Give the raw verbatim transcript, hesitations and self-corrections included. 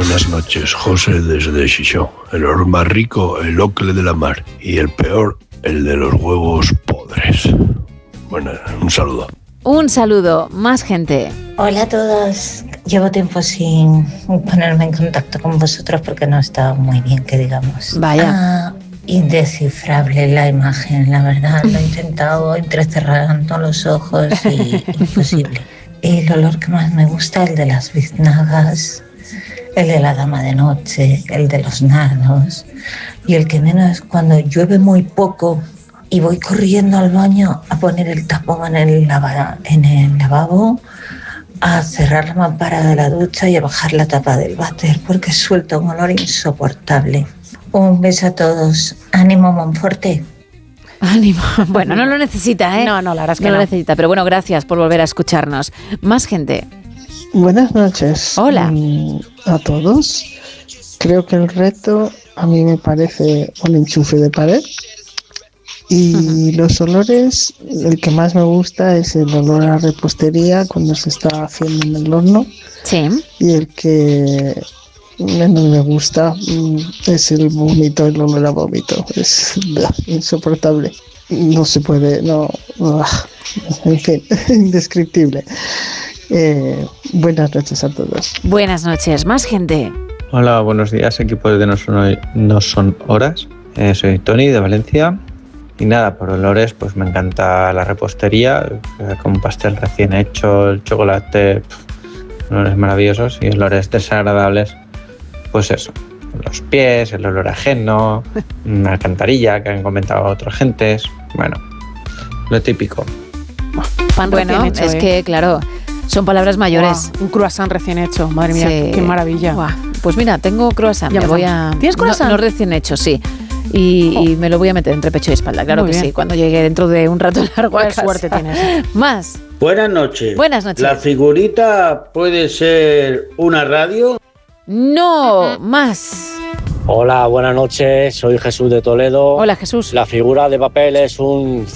Buenas noches, José desde Xixón. El olor más rico, el ocle de la mar. Y el peor, el de los huevos podres. Bueno, un saludo. Un saludo, más gente. Hola a todos. Llevo tiempo sin ponerme en contacto con vosotros porque no estaba muy bien, que digamos. Vaya. Ah, indescifrable la imagen, la verdad. Lo he intentado entrecerrando los ojos y imposible. El olor que más me gusta, el de las biznagas, el de la dama de noche, el de los nardos. Y el que menos cuando llueve muy poco y voy corriendo al baño a poner el tapón en el, lava, en el lavabo, a cerrar la mampara de la ducha y a bajar la tapa del váter porque suelta un olor insoportable. Un beso a todos. Ánimo, Monforte. Ánimo. Bueno, no lo necesita, ¿eh? No, no, la verdad es que no. no. lo necesita, pero bueno, gracias por volver a escucharnos. Más gente. Buenas noches. Hola. Mm, a todos. Creo que el reto a mí me parece un enchufe de pared. Y uh-huh. los olores, el que más me gusta es el olor a repostería cuando se está haciendo en el horno. Sí. Y el que menos me gusta es el vómito, el olor a vómito. Es insoportable. No se puede, no. En fin, indescriptible. Eh, buenas noches a todos. Buenas noches, más gente. Hola, buenos días, equipo de No Son, no son Horas. Eh, soy Tony de Valencia. Y nada, por olores, pues me encanta la repostería, con pastel recién hecho, el chocolate, pff, olores maravillosos, y olores desagradables, pues eso, los pies, el olor ajeno, una alcantarilla que han comentado otras gentes, bueno, lo típico. Pan bueno, hecho, es eh. que claro, son palabras mayores. Wow, un croissant recién hecho, madre mía, sí. Qué maravilla. Wow. Pues mira, tengo croissant, ya me voy a... ¿Tienes croissant? No, no recién hecho, sí. Y, oh. y me lo voy a meter entre pecho y espalda, claro Muy que bien. sí, cuando llegue dentro de un rato largo a casa. Suerte tienes. Más. Buenas noches. Buenas noches. ¿La figurita puede ser una radio? No, más. Hola, buenas noches, soy Jesús de Toledo. Hola, Jesús. La figura de papel es un